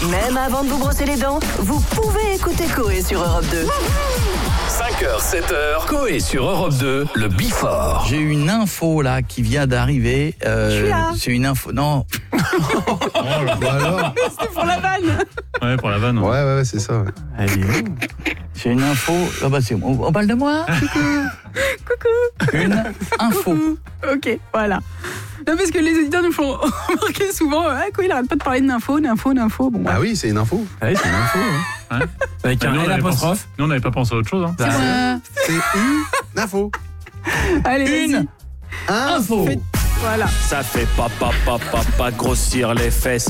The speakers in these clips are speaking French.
Même avant de vous brosser les dents, vous pouvez écouter Coé sur Europe 2. 5h, 7h, Coé sur Europe 2, le Before. J'ai une info là qui vient d'arriver. Je suis là. C'est une info. Non. Alors. C'était pour la vanne. Ouais, pour la vanne. Ouais, c'est ça. Ouais. Allez. C'est une info. Ah bah c'est. On parle de moi. Coucou. Une info. Ok, voilà. Non, parce que les auditeurs nous font remarquer souvent quoi, il arrête pas de parler d'info. Bon, Ah oui, c'est une info. Ouais, c'est une info. Hein. Avec un Nous, on L avait apostrophe. pensé- Nous, on n'avait pas pensé à autre chose. Hein. C'est moi. C'est une info. Allez, Une info. Voilà. Ça fait pas grossir les fesses.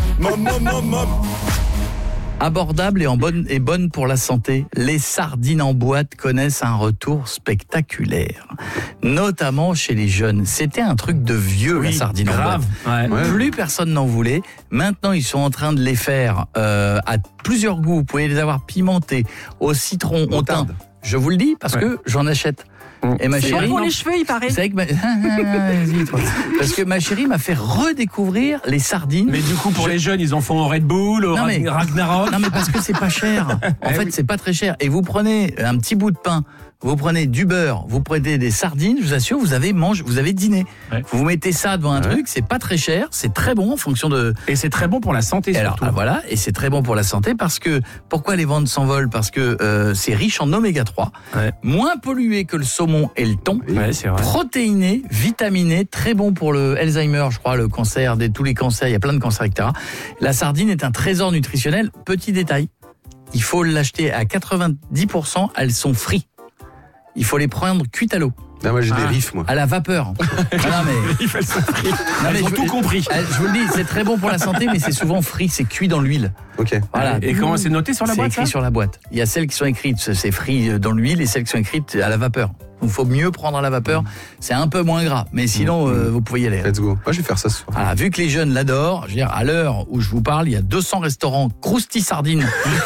Abordable et bonne pour la santé, les sardines en boîte connaissent un retour spectaculaire, notamment chez les jeunes. C'était un truc de vieux, la sardine grave. en boîte. Ouais. Plus personne n'en voulait. Maintenant, ils sont en train de les faire à plusieurs goûts. Vous pouvez les avoir pimentées, au citron, au thym. Je vous le dis parce que j'en achète. Et ma C'est bon chérie, pour les cheveux, il paraît. vous savez que Vas-y, toi. Parce que ma chérie m'a fait redécouvrir les sardines. Mais du coup, pour les jeunes, ils en font au Red Bull, au Non, mais- Ragnarok. Non mais parce que c'est pas cher. En fait, c'est pas très cher. Et vous prenez un petit bout de pain, vous prenez du beurre, vous prenez des sardines, je vous assure, vous avez dîné. Ouais. Vous mettez ça devant un truc, c'est pas très cher, c'est très bon en fonction de. Et c'est très bon pour la santé, Et alors, surtout. voilà, et c'est très bon pour la santé parce que pourquoi les ventes s'envolent? Parce que c'est riche en oméga 3, Ouais. moins pollué que le saumon et le thon. Ouais, c'est vrai. Protéiné, vitaminé, très bon pour le Alzheimer, je crois, le cancer, tous les cancers, il y a plein de cancers, etc. La sardine est un trésor nutritionnel. Petit détail, il faut l'acheter à 90%, elles sont frites. Il faut les prendre cuites à l'eau, Là, moi, j'ai des riffs, moi. à la vapeur. Non, mais, Il fait ça. non, mais Ils ont je- tout compris. Je vous le dis, c'est très bon pour la santé, mais c'est souvent frit, c'est cuit dans l'huile. Ok. Voilà. Et comment c'est noté sur la C'est boîte, écrit ça sur la boîte. Il y a celles qui sont écrites, c'est frit dans l'huile, et celles qui sont écrites à la vapeur. Il faut mieux prendre à la vapeur. C'est un peu moins gras, mais sinon, vous pouvez y aller. Let's go. Moi, je vais faire ça ce soir. Voilà, vu que les jeunes l'adorent, je veux dire, à l'heure où je vous parle, il y a 200 restaurants Krusty Sardines.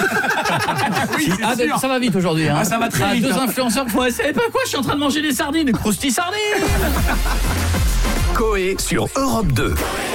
Ben, ça va vite aujourd'hui. Hein. Ah, ça va très vite, Deux hein. influenceurs qui font, c'est pas quoi, je suis en train de manger des sardines. Krusty Sardines. Coé sur Europe 2.